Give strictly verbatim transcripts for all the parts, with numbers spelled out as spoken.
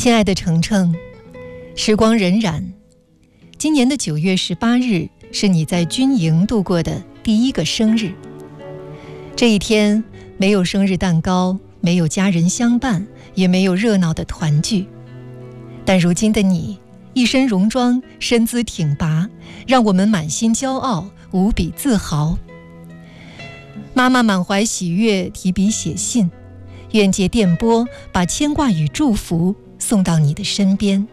亲爱的程程，时光荏苒，今年的九月十八日是你在军营度过的第一个生日。这一天没有生日蛋糕，没有家人相伴，也没有热闹的团聚，但如今的你一身戎装，身姿挺拔，让我们满心骄傲，无比自豪。妈妈满怀喜悦，提笔写信，愿借电波把牵挂与祝福送到你的身边。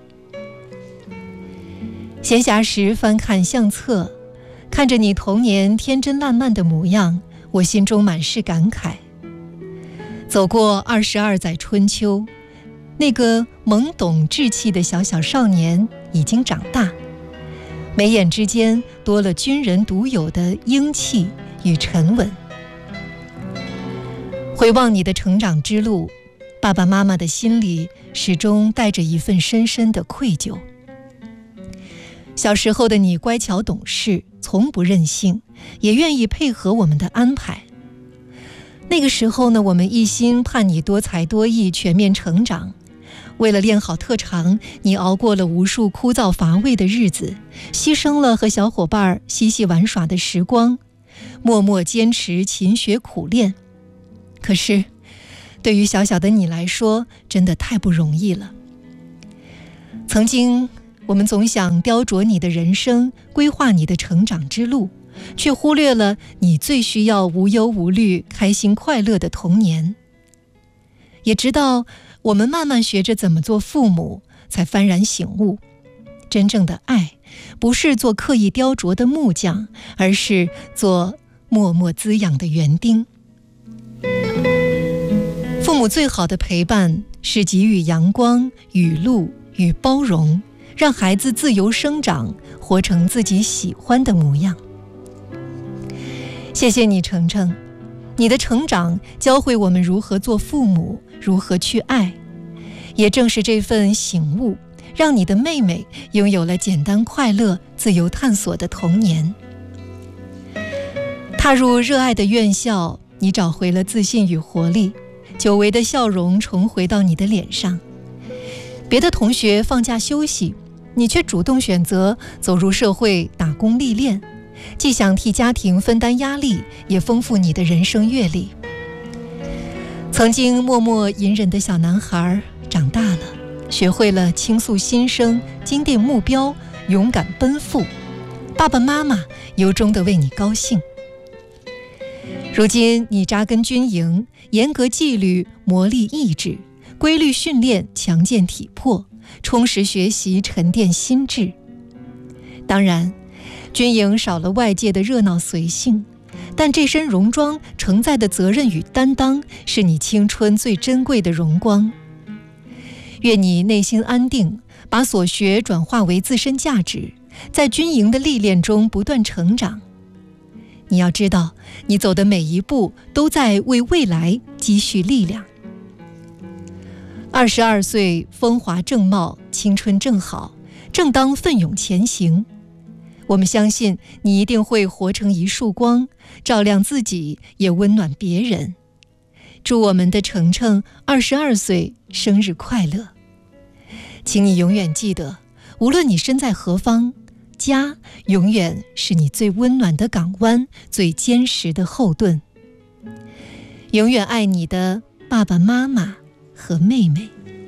闲暇时翻看相册，看着你童年天真烂漫的模样，我心中满是感慨。走过二十二载春秋，那个懵懂稚气的小小少年已经长大，眉眼之间多了军人独有的英气与沉稳。回望你的成长之路，爸爸妈妈的心里始终带着一份深深的愧疚。小时候的你乖巧懂事，从不任性，也愿意配合我们的安排。那个时候呢，我们一心盼你多才多艺，全面成长。为了练好特长，你熬过了无数枯燥乏味的日子，牺牲了和小伙伴嬉戏玩耍的时光，默默坚持勤学苦练。可是对于小小的你来说，真的太不容易了。曾经我们总想雕琢你的人生，规划你的成长之路，却忽略了你最需要无忧无虑、开心快乐的童年。也直到我们慢慢学着怎么做父母，才幡然醒悟，真正的爱不是做刻意雕琢的木匠，而是做默默滋养的园丁。父母最好的陪伴是给予阳光、雨露与包容，让孩子自由生长，活成自己喜欢的模样。谢谢你，程程，你的成长教会我们如何做父母，如何去爱。也正是这份醒悟，让你的妹妹拥有了简单快乐、自由探索的童年。踏入热爱的院校，你找回了自信与活力，久违的笑容重回到你的脸上。别的同学放假休息，你却主动选择走入社会打工历练，既想替家庭分担压力，也丰富你的人生阅历。曾经默默隐忍的小男孩长大了，学会了倾诉心声，坚定目标，勇敢奔赴。爸爸妈妈由衷地为你高兴。如今你扎根军营，严格纪律磨砺意志，规律训练强健体魄，充实学习沉淀心智。当然，军营少了外界的热闹随性，但这身戎装承载的责任与担当，是你青春最珍贵的荣光。愿你内心安定，把所学转化为自身价值，在军营的历练中不断成长。你要知道，你走的每一步都在为未来积蓄力量。二十二岁，风华正茂，青春正好，正当奋勇前行。我们相信你一定会活成一束光，照亮自己，也温暖别人。祝我们的程程二十二岁生日快乐！请你永远记得，无论你身在何方，家永远是你最温暖的港湾，最坚实的后盾。永远爱你的爸爸妈妈和妹妹。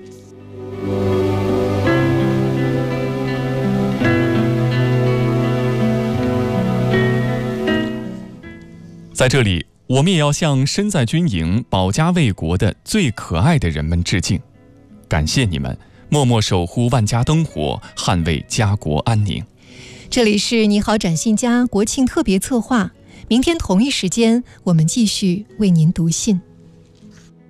在这里，我们也要向身在军营、保家卫国的最可爱的人们致敬，感谢你们默默守护万家灯火，捍卫家国安宁。 这里是你好展信佳国庆特别策划，明天同一时间我们继续为您读信。